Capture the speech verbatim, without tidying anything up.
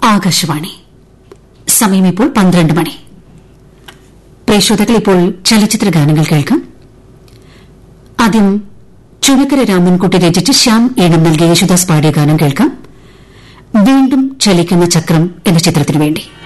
ആകാശവാണി. സമയം ഇപ്പോൾ പന്ത്രണ്ട് മണി. പ്രേക്ഷകർ ഇപ്പോൾ ചലച്ചിത്ര ഗാനങ്ങൾ കേൾക്കാം. ആദ്യം ചുനക്കര രാമൻകുട്ടി രചിച്ച് ശ്യാം ഈണം നൽകിയ യേശുദാസ് പാടിയ ഗാനം കേൾക്കാം. വീണ്ടും ചലിക്കുന്ന ചക്രം എന്ന ചിത്രത്തിനു വേണ്ടി.